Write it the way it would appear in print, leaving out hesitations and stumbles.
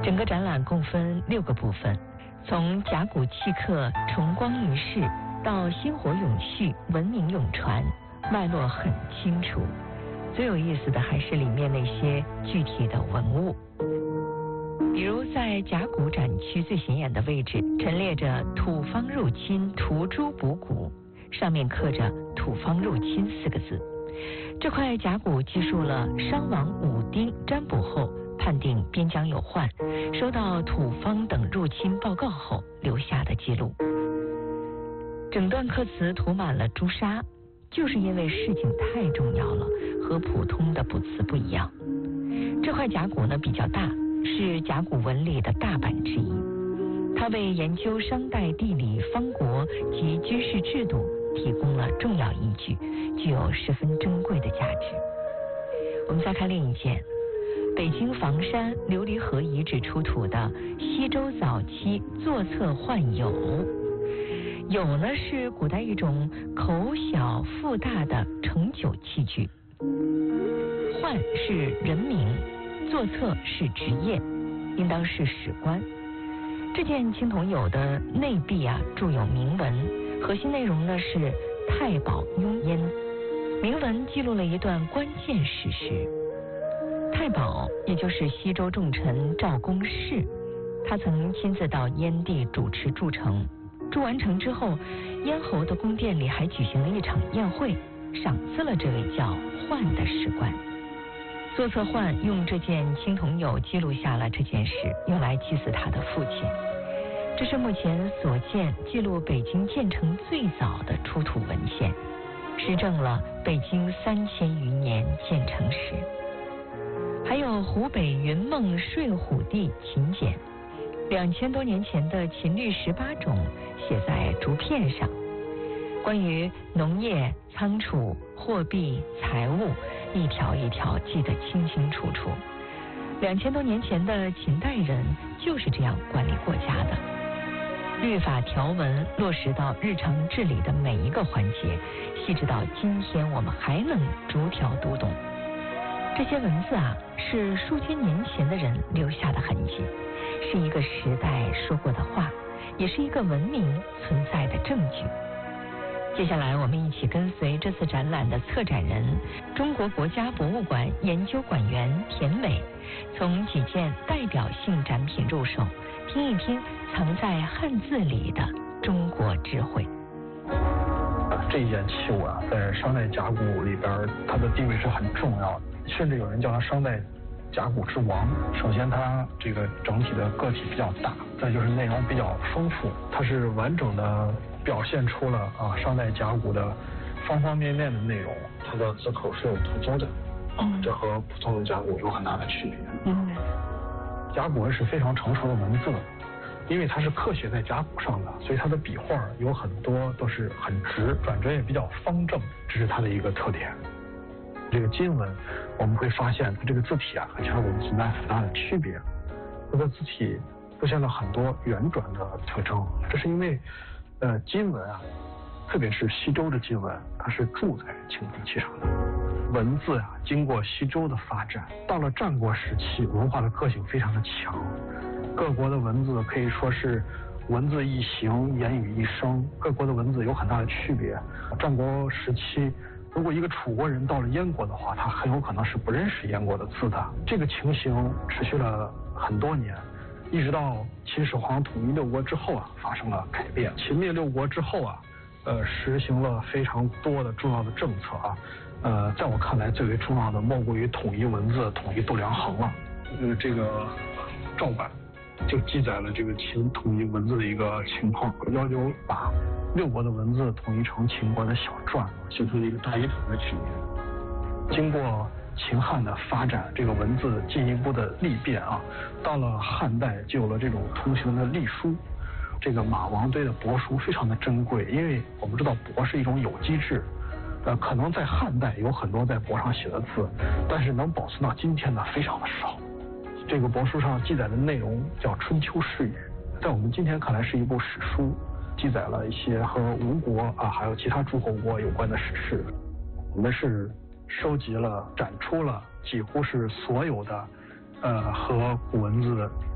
整个展览共分6个部分，从甲骨契刻、重光仪式到薪火永续、文明永传，脉络很清楚。最有意思的还是里面那些具体的文物，比如在甲骨展区最显眼的位置，陈列着土方入侵涂朱补骨，上面刻着土方入侵4个字。这块甲骨记述了商王武丁占卜后判定边疆有患，收到土方等入侵报告后留下的记录。整段刻词涂满了朱砂，就是因为事情太重要了，和普通的卜辞不一样。这块甲骨呢比较大，是甲骨文里的大版之一，它为研究商代地理、方国及军事制度提供了重要依据，具有十分珍贵的价值。我们再看另一件，北京房山琉璃河遗址出土的西周早期座侧浣俑。俑呢是古代一种口小腹大的盛酒器具，浣是人名，座侧是职业，应当是史官。这件青铜俑的内壁铸有铭文，核心内容呢是太保雍焉。铭文记录了一段关键史实。太保也就是西周重臣赵公奭，他曾亲自到燕地主持筑城，筑完城之后，燕侯的宫殿里还举行了一场宴会，赏赐了这位叫浣的史官。座侧浣用这件青铜俑记录下了这件事，用来祭祀他的父亲。这是目前所见记录北京建成最早的出土文献，实证了北京3000余年建成史。还有湖北云梦睡虎地秦简，2000多年前的秦律18种写在竹片上，关于农业、仓储、货币、财务，一条一条记得清清楚楚。2000多年前的秦代人就是这样管理国家的，律法条文落实到日常治理的每一个环节，细致到今天我们还能逐条读懂。这些文字是数千年前的人留下的痕迹，是一个时代说过的话，也是一个文明存在的证据。接下来我们一起跟随这次展览的策展人，中国国家博物馆研究馆员田美，从几件代表性展品入手，听一听藏在汉字里的中国智慧。 这一件器物在商代甲骨里边，它的地位是很重要的，甚至有人叫它商代甲骨之王。首先它这个整体的个体比较大，再就是内容比较丰富，它是完整的表现出了商代甲骨的方方面面的内容。它的字口是有涂周的，这和普通的甲骨有很大的区别。甲骨文是非常成熟的文字，因为它是刻写在甲骨上的，所以它的笔画有很多都是很直，转折也比较方正，这是它的一个特点。这个金文我们会发现它这个字体和甲骨文存在很大的区别，它的字体出现了很多圆转的特征，这是因为金文特别是西周的金文，它是铸在青铜器上的。文字经过西周的发展，到了战国时期，文化的个性非常的强，各国的文字可以说是文字一形，言语一声，各国的文字有很大的区别。战国时期，如果一个楚国人到了燕国的话，他很有可能是不认识燕国的字的。这个情形持续了很多年，一直到秦始皇统一6国之后发生了改变。秦灭6国之后实行了非常多的重要的政策在我看来最为重要的莫过于统一文字、统一度量衡了。这个赵版就记载了这个秦统一文字的一个情况，要求把6国的文字统一成秦国的小篆，形成了一个大一统的局面。经过秦汉的发展，这个文字进一步的历变到了汉代就有了这种通行的隶书。这个马王堆的帛书非常的珍贵，因为我们知道帛是一种有机质，可能在汉代有很多在帛上写的字，但是能保存到今天的非常的少。这个帛书上记载的内容叫《春秋诗语》，在我们今天看来是一部史书，记载了一些和吴国还有其他诸侯国有关的史事。我们是收集了、展出了几乎是所有的和古文字